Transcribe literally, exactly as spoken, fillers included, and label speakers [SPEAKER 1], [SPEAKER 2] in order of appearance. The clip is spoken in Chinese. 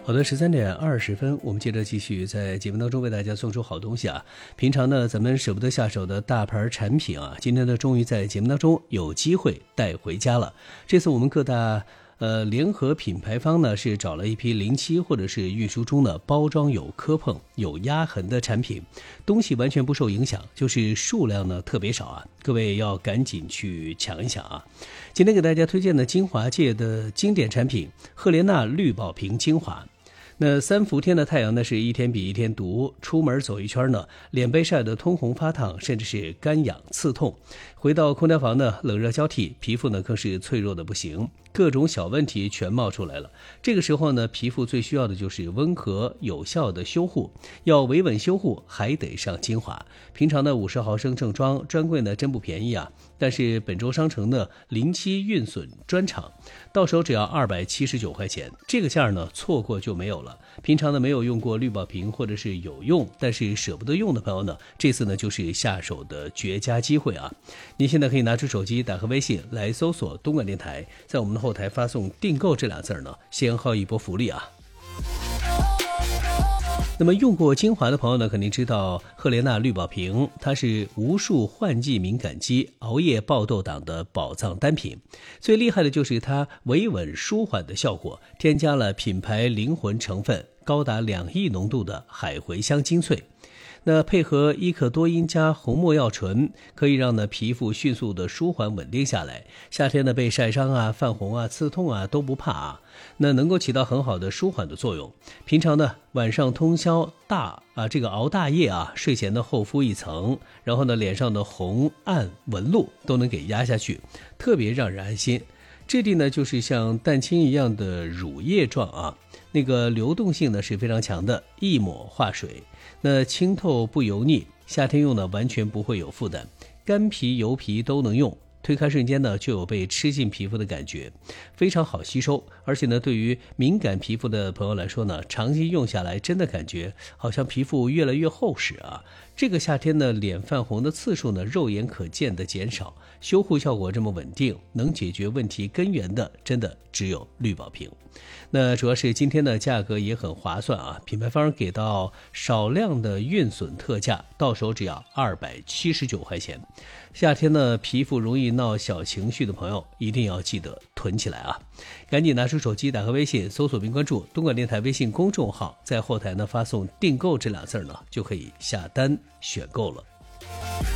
[SPEAKER 1] 好的，十三点二十分，我们接着继续在节目当中为大家送出好东西啊。平常呢，咱们舍不得下手的大牌产品啊，今天呢，终于在节目当中有机会带回家了。这次我们各大呃联合品牌方呢，是找了一批临期或者是运输中呢包装有磕碰、有压痕的产品，东西完全不受影响，就是数量呢特别少啊，各位要赶紧去抢一抢啊。今天给大家推荐的精华界的经典产品赫莲娜绿宝瓶精华。那三伏天的太阳呢是一天比一天毒，出门走一圈呢，脸被晒得通红发烫，甚至是干痒刺痛。回到空调房呢，冷热交替，皮肤呢更是脆弱的不行，各种小问题全冒出来了。这个时候呢，皮肤最需要的就是温和有效的修护，要维稳修护还得上精华。平常呢五十毫升正装，专柜呢真不便宜啊，但是本周商城呢临期运损专场，到手只要二百七十九块钱，这个价呢错过就没有了。平常呢没有用过绿宝瓶或者是有用但是舍不得用的朋友呢，这次呢就是下手的绝佳机会啊！您现在可以拿出手机打开微信来搜索东莞电台，在我们的后台发送订购这俩字呢，先薅一波福利啊！那么用过精华的朋友呢，肯定知道赫莲娜绿宝瓶，它是无数换季敏感肌、熬夜爆痘党的宝藏单品。最厉害的就是它维稳舒缓的效果，添加了品牌灵魂成分，高达两亿浓度的海茴香精粹。那配合伊克多因加红没药醇，可以让呢皮肤迅速的舒缓稳定下来。夏天呢被晒伤啊、泛红啊、刺痛啊都不怕啊，那能够起到很好的舒缓的作用。平常呢晚上通宵大啊这个熬大夜啊，睡前呢厚敷一层，然后呢脸上的红暗纹路都能给压下去，特别让人安心。质地呢就是像蛋清一样的乳液状啊，那个流动性呢是非常强的，一抹化水，那清透不油腻，夏天用呢完全不会有负担，干皮油皮都能用。推开瞬间呢就有被吃进皮肤的感觉，非常好吸收。而且呢对于敏感皮肤的朋友来说呢，长期用下来真的感觉好像皮肤越来越厚实啊。这个夏天呢脸泛红的次数呢肉眼可见的减少，修护效果这么稳定，能解决问题根源的真的只有绿宝瓶。那主要是今天的价格也很划算啊，品牌方给到少量的运损特价，到手只要二百七十九块钱。夏天呢皮肤容易闹小情绪的朋友一定要记得囤起来啊！赶紧拿出手机打开微信搜索并关注东莞电台微信公众号，在后台呢发送订购这俩字呢就可以下单选购了。